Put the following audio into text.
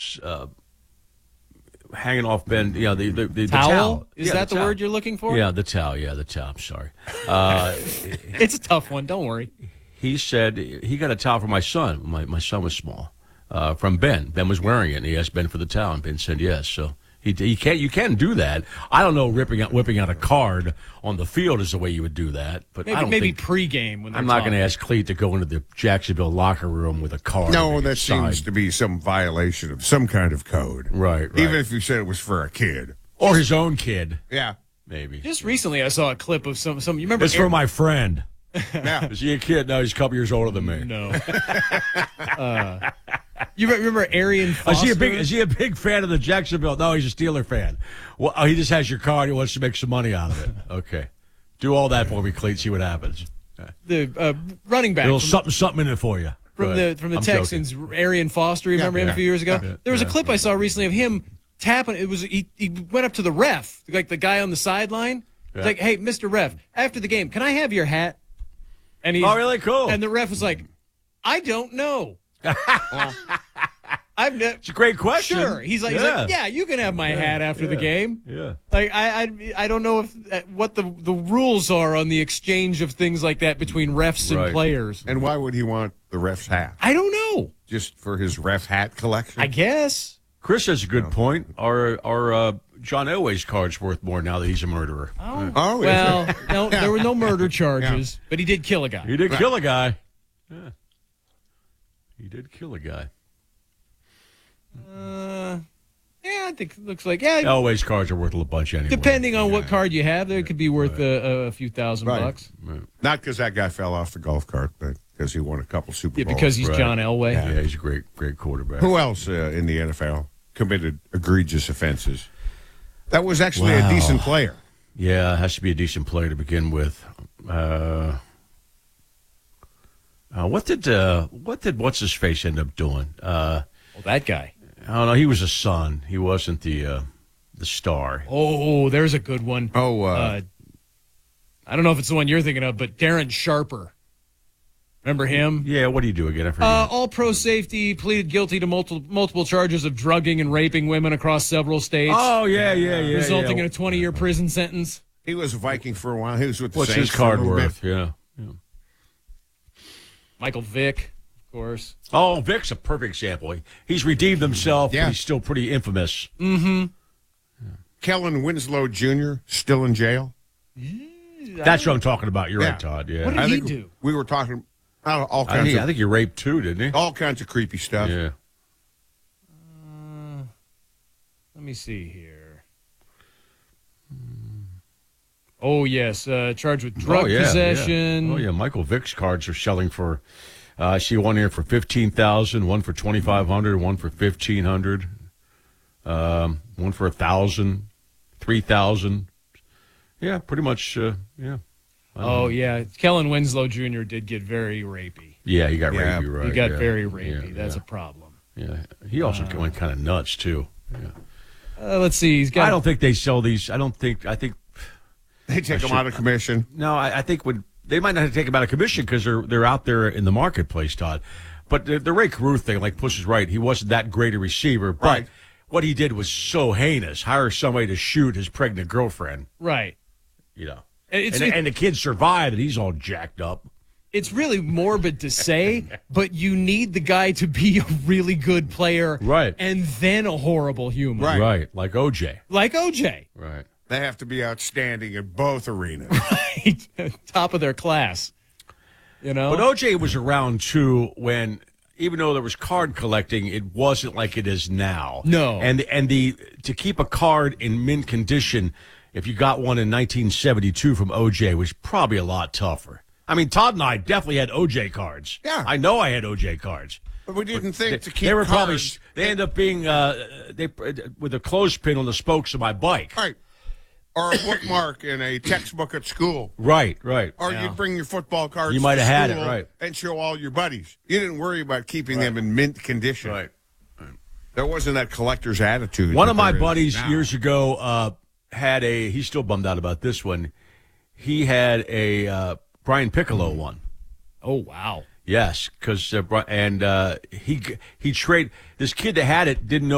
was hanging off Ben. You know, the towel? towel. Is that the word you're looking for? Yeah, the towel. Yeah, the towel. I'm sorry. It's a tough one. Don't worry. He said he got a towel for my son. My son was small. From Ben. Ben was wearing it, and he asked Ben for the towel, and Ben said yes. So you can do that. I don't know, whipping out a card on the field is the way you would do that. But maybe pregame when they're I'm not talking. going to ask Cleat to go into the Jacksonville locker room with a card. No, that seems to be some violation of some kind of code. Right. Even if you said it was for a kid. Or his own kid. Yeah. Maybe. Just recently, I saw a clip of some. You remember? It's for my friend. Yeah. Is he a kid? No, he's a couple years older than me. No. You remember Arian Foster? Is he a big fan of the Jacksonville? No, he's a Steeler fan. Well, he just has your card. He wants to make some money out of it. Okay. Do all that for me, Cleat. See what happens. The running back. There's something in it for you. From the Texans, joking. Arian Foster. You remember him a few years ago? Yeah. There was a clip I saw recently of him tapping. It was he went up to the ref, like the guy on the sideline. Yeah. Like, hey, Mr. Ref, after the game, can I have your hat? And he's, Oh, really? Cool. And the ref was like, I don't know. It's a great question. Sure. He's like, yeah, you can have my hat after the game. Yeah. Like, I don't know what the rules are on the exchange of things like that between refs and players. And why would he want the ref's hat? I don't know. Just for his ref hat collection? I guess. Chris has a good point. Our John Elway's card's worth more now that he's a murderer. Oh, well, no, there were no murder charges, but he did kill a guy. He did kill a guy. Yeah. He did kill a guy. Yeah, I think it looks like, yeah. Elway's cards are worth a bunch anyway. Depending on what card you have, they could be worth a few thousand bucks. Right. Not because that guy fell off the golf cart, but because he won a couple Super Bowls. Yeah, because he's John Elway. Yeah, he's a great quarterback. Who else in the NFL committed egregious offenses? That was actually a decent player. Yeah, it has to be a decent player to begin with. What did what's his face end up doing? Well, that guy. I don't know. He was a son. He wasn't the star. Oh, there's a good one. Oh, I don't know if it's the one you're thinking of, but Darren Sharper. Remember him? Yeah. What do you do again? I forget. All-pro safety, pleaded guilty to multiple charges of drugging and raping women across several states. Oh yeah. Resulting in a 20-year prison sentence. he was a Viking for a while. He was with the What's Saints his card for a little worth? bit. Yeah. Michael Vick, of course. Oh, Vic's a perfect example. He's redeemed himself, Yeah. but he's still pretty infamous. Kellen Winslow Jr. still in jail. That's what I'm talking about. You're Yeah. right, Todd. Yeah. What did I he think do? we were talking all I kinds think he raped too, didn't he? all kinds of creepy stuff. Yeah. Let me see here. Oh, yes. Charged with drug possession. Yeah. Oh, yeah. Michael Vick's cards are selling for, I see one here for $15,000, one for $2,500, one for $1,500, one for $1,000, $3,000. Yeah, pretty much, yeah. Oh, yeah. Kellen Winslow Jr. did get very rapey. Yeah, he got Yeah. rapey, right. He got yeah. very rapey. Yeah, That's yeah. a problem. Yeah. He also went kind of nuts, too. Yeah. Let's see. He's got. I don't think they sell these. I think They take them out of commission. No, I think they might not have to take them out of commission because they're out there in the marketplace, Todd. But the Ray Carew thing, like Push is right, he wasn't that great a receiver. But Right. what he did was so heinous. Hire somebody to shoot his pregnant girlfriend, Right. you know. It's, And the kid survived, and he's all jacked up. it's really morbid to say, but you need the guy to be a really good player. Right. And then a horrible human. Right. Like OJ. Like OJ. Right. They have to be outstanding in both arenas. Top of their class. You know? But OJ was around, too, when, even though there was card collecting, it wasn't like it is now. No. And to keep a card in mint condition, if you got one in 1972 from OJ, was probably a lot tougher. I mean, Todd and I definitely had OJ cards. Yeah. I know I had OJ cards. But we didn't think to keep They were cards. they ended up being with a clothespin on the spokes of my bike. Right. Or a bookmark in a textbook at school. Right. Or you'd bring your football cards You might to have had it, school right. and show all your buddies. You didn't worry about keeping them in mint condition. Right. There wasn't that collector's attitude. One that of my there is buddies now. years ago had he's still bummed out about this one. He had a Brian Piccolo one. Oh, wow. Yes, because he traded this kid that had it didn't know